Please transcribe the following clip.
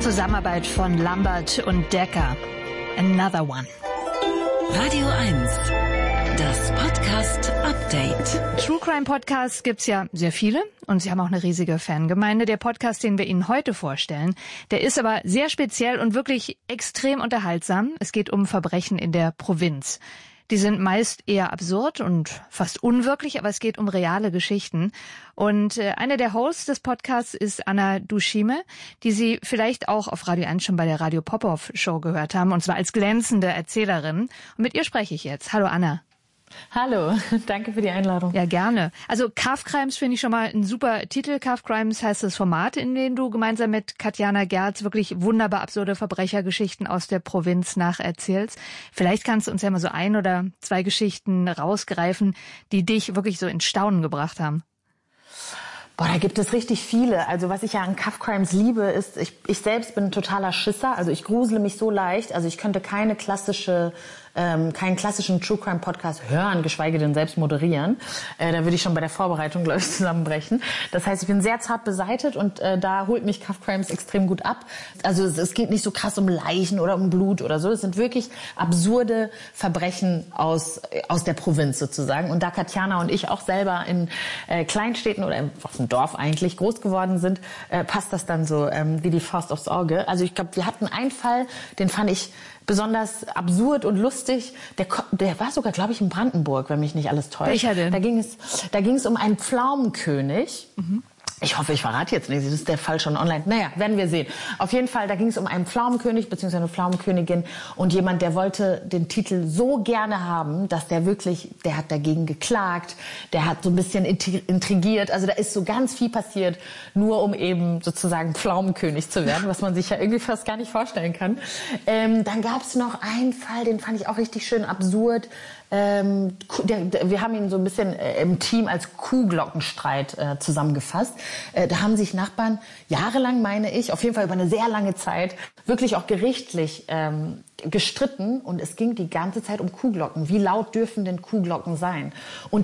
Zusammenarbeit von Lambert und Decker. Another One. Radio 1, das Podcast-Update. True Crime Podcasts gibt's ja sehr viele und sie haben auch eine riesige Fangemeinde. Der Podcast, den wir Ihnen heute vorstellen, der ist aber sehr speziell und wirklich extrem unterhaltsam. Es geht um Verbrechen in der Provinz. Die sind meist eher absurd und fast unwirklich, aber es geht um reale Geschichten. Und eine der Hosts des Podcasts ist Anna Dushime, die Sie vielleicht auch auf Radio 1 schon bei der Radio Popov Show gehört haben, und zwar als glänzende Erzählerin. Und mit ihr spreche ich jetzt. Hallo Anna. Hallo, danke für die Einladung. Ja, gerne. Also Calf Crimes finde ich schon mal ein super Titel. Calf Crimes heißt das Format, in dem du gemeinsam mit Katjana Gerz wirklich wunderbar absurde Verbrechergeschichten aus der Provinz nacherzählst. Vielleicht kannst du uns ja mal so ein oder zwei Geschichten rausgreifen, die dich wirklich so in Staunen gebracht haben. Boah, da gibt es richtig viele. Also was ich ja an Calf Crimes liebe, ist, ich selbst bin ein totaler Schisser. Also ich grusele mich so leicht. Also ich könnte keinen klassischen True Crime Podcast hören, geschweige denn selbst moderieren. Da würde ich schon bei der Vorbereitung, glaube ich, zusammenbrechen. Das heißt, ich bin sehr zart beseitet und da holt mich Calf Crimes extrem gut ab. Also es geht nicht so krass um Leichen oder um Blut oder so. Es sind wirklich absurde Verbrechen aus der Provinz sozusagen. Und da Katjana und ich auch selber in Kleinstädten oder auf dem Dorf eigentlich groß geworden sind, passt das dann so wie die Faust aufs Auge. Also ich glaube, wir hatten einen Fall, den fand ich besonders absurd und lustig. Der war sogar, glaube ich, in Brandenburg, wenn mich nicht alles täuscht. Welcher denn? Da ging es um einen Pflaumenkönig. Mhm. Ich hoffe, ich verrate jetzt nicht, ist der Fall schon online? Naja, werden wir sehen. Auf jeden Fall, da ging es um einen Pflaumenkönig bzw. eine Pflaumenkönigin und jemand, der wollte den Titel so gerne haben, dass der hat dagegen geklagt, der hat so ein bisschen intrigiert. Also da ist so ganz viel passiert, nur um eben sozusagen Pflaumenkönig zu werden, was man sich ja irgendwie fast gar nicht vorstellen kann. Dann gab es noch einen Fall, den fand ich auch richtig schön absurd. Wir haben ihn so ein bisschen im Team als Kuhglockenstreit zusammengefasst. Da haben sich Nachbarn jahrelang, meine ich, auf jeden Fall über eine sehr lange Zeit, wirklich auch gerichtlich gestritten. Und es ging die ganze Zeit um Kuhglocken. Wie laut dürfen denn Kuhglocken sein? Und